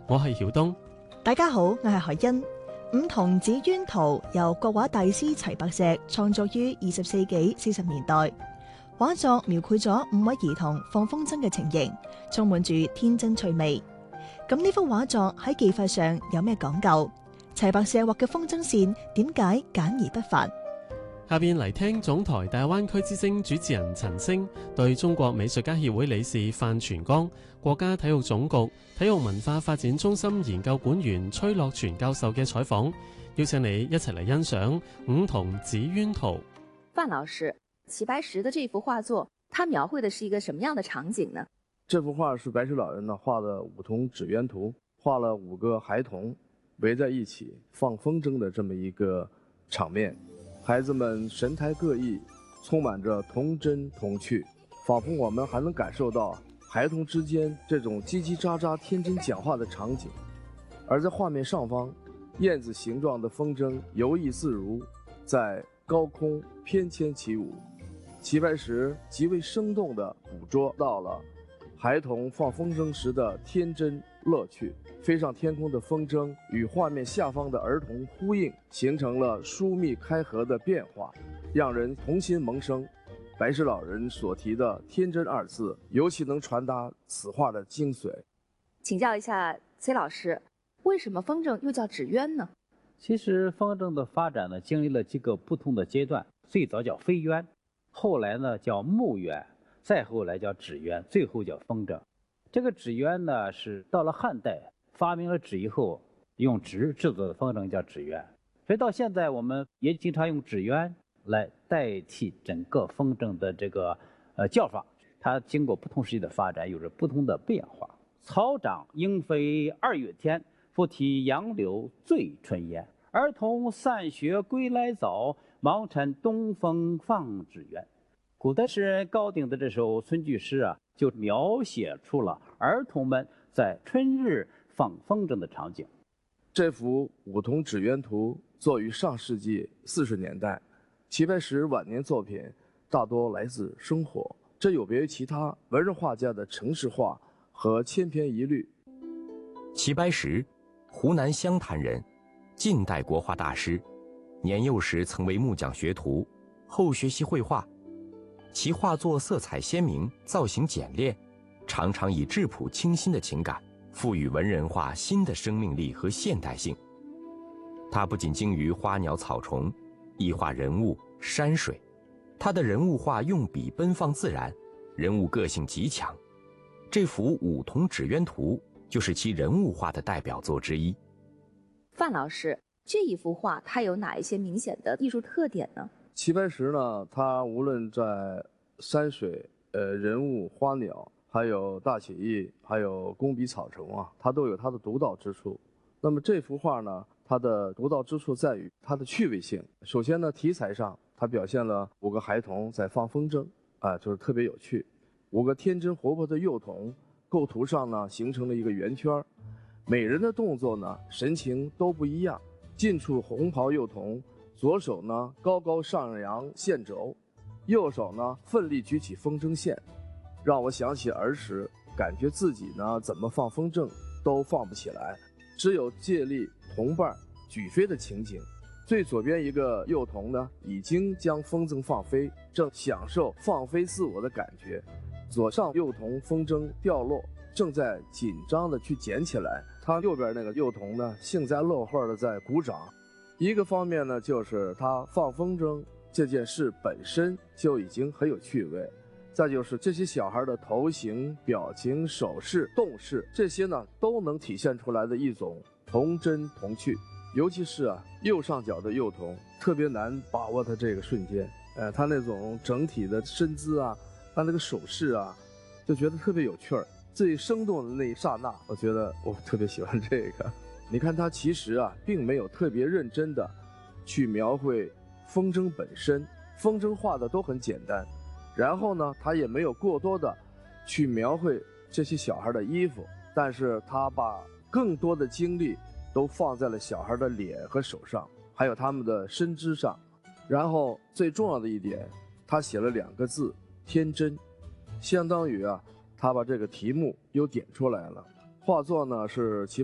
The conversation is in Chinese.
我係曉東。 大家好，我係海欣。五童紙鳶圖由國畫大師齊白石創作於20世紀40年代，畫作描繪咗5位兒童放風箏嘅情形，充滿住天真趣味。咁呢幅畫作喺技法上有咩講究？齊白石畫嘅風箏線點解簡而不繁？ 下邊嚟聽總台大灣區之聲主持人陳星對中國美術家協會理事范全剛、國家體育總局體育文化發展中心研究管員崔樂全教授嘅採訪，邀請你一齊嚟欣賞五童紙鳶圖。 范老師，齊白石的這幅畫作，它描繪的是一個什麼樣的場景呢？ 這幅畫是白石老人呢畫的五童紙鳶圖，畫了5個孩童圍在一起放風箏的這麼一個場面。孩子們神態各異，充滿着童真童趣，仿佛我們還能感受到孩童之間這種嘰嘰喳喳天真講話的場景。而在畫面上方，燕子形狀的風箏游弋自如，在高空翩蹊起舞。齊白石極為生動地捕捉到了孩童放風箏時的天真樂趣，飛上天空的風箏與畫面下方的兒童呼應，形成了疏密開合的變化，讓人童心萌生。白石老人所提的天真二字，尤其能傳達此畫的精髓。 請教一下崔老師，為什麼風箏又叫紙鳶呢？ 其實風箏的發展呢，經歷了幾個不同的階段，最早叫飛鳶，後來呢叫木鳶，再後來叫紙鳶，最後叫風箏。這個紙鳶呢，是到了漢代發明了紙以後，用紙製作的風箏叫紙鳶。所以到現在我們也經常用紙鳶來代替整個風箏的這個叫法。它經過不同時期的發展，有着不同的變化。草長鶯飛2月天，復啼楊柳醉春煙。兒童散學歸來早，忙趁東風放紙鳶。古代詩人高鼎的這首春句詩啊，就描寫出了兒童們在春日放風箏的場景。 這幅五童紙鳶圖作於上世紀40年代，齊白石晚年作品大多來自生活，這有別於其他文人畫家的程式化和千篇一律。 齊白石，湖南湘潭人，近代國畫大師，年幼時曾為木匠學徒，後學習繪畫。其畫作色彩鮮明，造型簡練，常常以質樸清新的情感賦予文人畫新的生命力和現代性。他不僅精於花鳥草蟲，亦畫人物山水。他的人物畫用筆奔放自然，人物個性極強。這幅五童紙鳶圖就是其人物畫的代表作之一。 范老師，這一幅畫它有哪一些明顯的藝術特點呢？ 齊白石呢，他無論在山水、人物、花鳥，還有大寫意，還有工筆草蟲啊，他都有他的獨到之處。那麼這幅畫呢，它的獨到之處在於它的趣味性。首先呢，題材上，它表現了5個孩童在放風箏，就是特別有趣。5個天真活潑的幼童，構圖上呢，形成了一個圓圈，每人的動作呢，神情都不一樣。近處紅袍幼童，左手呢高高上揚線軸，右手呢奮力舉起風箏線，讓我想起兒時，感覺自己呢怎麼放風箏都放不起來，只有借力同伴舉飛的情景。最左邊一個幼童呢已經將風箏放飛，正享受放飛自我的感覺。左上幼童風箏掉落，正在緊張的去撿起來，他右邊那個幼童呢幸災樂禍的在鼓掌。一個方面呢，就是他放風箏這件事本身就已經很有趣味，再就是這些小孩的頭型、表情、手勢、動勢，這些呢都能體現出來的一種童真童趣。尤其是右上角的幼童，特別難把握他這個瞬間，他那種整體的身姿啊，他那個手勢啊，就覺得特別有趣兒。最生動的那一剎那，我覺得我特別喜歡這個。你看他其實並沒有特別認真的去描繪風箏本身，風箏畫的都很簡單。然後呢，他也沒有過多的去描繪這些小孩的衣服，但是他把更多的精力都放在了小孩的臉和手上，還有他們的身姿上。然後最重要的一點，他寫了2個字，天真，相當於他把這個題目又點出來了。畫作呢是齊